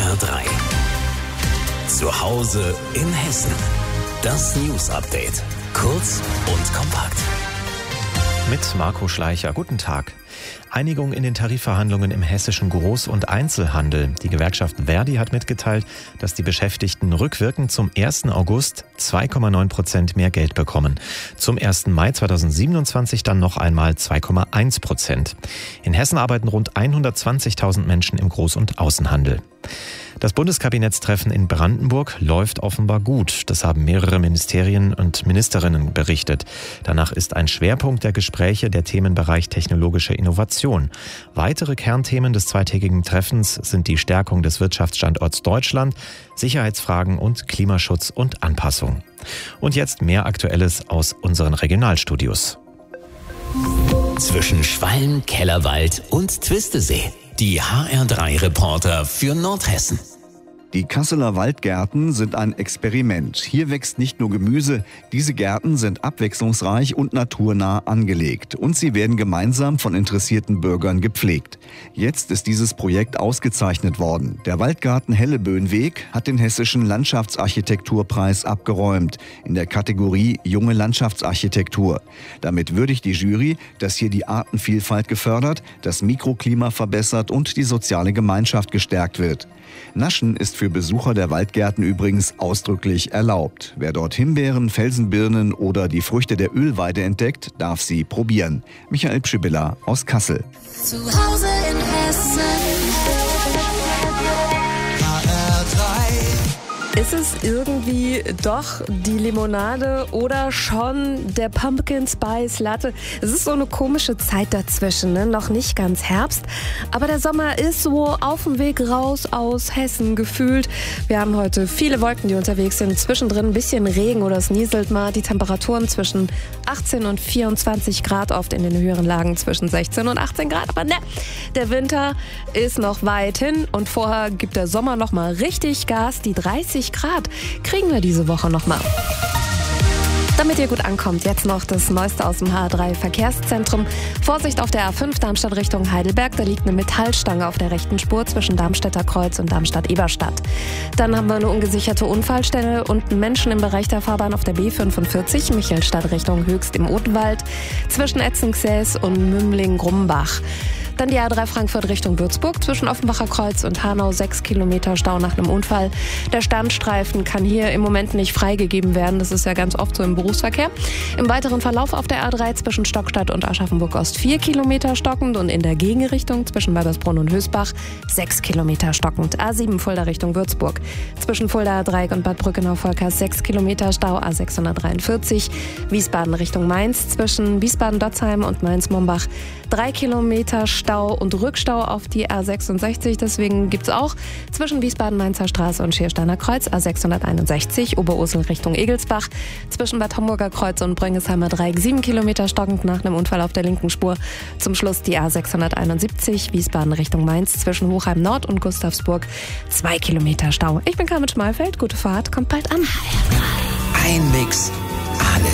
HR3. Zu Hause in Hessen. Das News-Update. Kurz und kompakt. Mit Marco Schleicher. Guten Tag. Einigung in den Tarifverhandlungen im hessischen Groß- und Einzelhandel. Die Gewerkschaft Verdi hat mitgeteilt, dass die Beschäftigten rückwirkend zum 1. August 2,9% mehr Geld bekommen. Zum 1. Mai 2027 dann noch einmal 2,1%. In Hessen arbeiten rund 120.000 Menschen im Groß- und Außenhandel. Das Bundeskabinettstreffen in Brandenburg läuft offenbar gut. Das haben mehrere Ministerien und Ministerinnen berichtet. Danach ist ein Schwerpunkt der Gespräche der Themenbereich technologische Innovation. Weitere Kernthemen des zweitägigen Treffens sind die Stärkung des Wirtschaftsstandorts Deutschland, Sicherheitsfragen und Klimaschutz und Anpassung. Und jetzt mehr Aktuelles aus unseren Regionalstudios. Zwischen Schwalm, Kellerwald und Twistesee. Die HR3-Reporter für Nordhessen. Die Kasseler Waldgärten sind ein Experiment. Hier wächst nicht nur Gemüse, diese Gärten sind abwechslungsreich und naturnah angelegt. Und sie werden gemeinsam von interessierten Bürgern gepflegt. Jetzt ist dieses Projekt ausgezeichnet worden. Der Waldgarten Helleböhnweg hat den Hessischen Landschaftsarchitekturpreis abgeräumt in der Kategorie Junge Landschaftsarchitektur. Damit würdigt die Jury, dass hier die Artenvielfalt gefördert, das Mikroklima verbessert und die soziale Gemeinschaft gestärkt wird. Naschen ist für Besucher der Waldgärten übrigens ausdrücklich erlaubt. Wer dort Himbeeren, Felsenbirnen oder die Früchte der Ölweide entdeckt, darf sie probieren. Michael Pschibilla aus Kassel. Zu Hause in Hessen. Ist es irgendwie doch die Limonade oder schon der Pumpkin Spice Latte? Es ist so eine komische Zeit dazwischen, ne? Noch nicht ganz Herbst, aber der Sommer ist so auf dem Weg raus aus Hessen gefühlt. Wir haben heute viele Wolken, die unterwegs sind, zwischendrin ein bisschen Regen oder es nieselt mal. Die Temperaturen zwischen 18 und 24 Grad, oft in den höheren Lagen zwischen 16 und 18 Grad. Aber ne, der Winter ist noch weit hin und vorher gibt der Sommer noch mal richtig Gas. Die 30 Grad kriegen wir diese Woche noch mal. Damit ihr gut ankommt, jetzt noch das Neueste aus dem HR3 Verkehrszentrum. Vorsicht auf der A5 Darmstadt Richtung Heidelberg, da liegt eine Metallstange auf der rechten Spur zwischen Darmstädter Kreuz und Darmstadt-Eberstadt. Dann haben wir eine ungesicherte Unfallstelle und einen Menschen im Bereich der Fahrbahn auf der B45 Michelstadt Richtung Höchst im Odenwald zwischen Etzenssäß und Mümling-Grumbach. Dann die A3 Frankfurt Richtung Würzburg zwischen Offenbacher Kreuz und Hanau 6 Kilometer Stau nach einem Unfall. Der Standstreifen kann hier im Moment nicht freigegeben werden. Das ist ja ganz oft so im Berufsverkehr. Im weiteren Verlauf auf der A3 zwischen Stockstadt und Aschaffenburg Ost 4 Kilometer stockend und in der Gegenrichtung zwischen Weibersbrunn und Hösbach 6 Kilometer stockend. A7 Fulda Richtung Würzburg. Zwischen Fulda Dreieck und Bad Brückenau-Volkers 6 Kilometer Stau. A643 Wiesbaden Richtung Mainz zwischen Wiesbaden-Dotzheim und Mainz-Mombach 3 Kilometer Stau und Rückstau auf die A66. Deswegen gibt es auch zwischen Wiesbaden-Mainzer Straße und Schiersteiner Kreuz A661 Oberursel Richtung Egelsbach. Zwischen Bad Homburger Kreuz und Bröngesheimer Dreieck 7 Kilometer stockend nach einem Unfall auf der linken Spur. Zum Schluss die A671 Wiesbaden Richtung Mainz zwischen Hochheim Nord und Gustavsburg 2 Kilometer Stau. Ich bin Carmen Schmalfeld. Gute Fahrt, kommt bald an. Ein Mix, alles.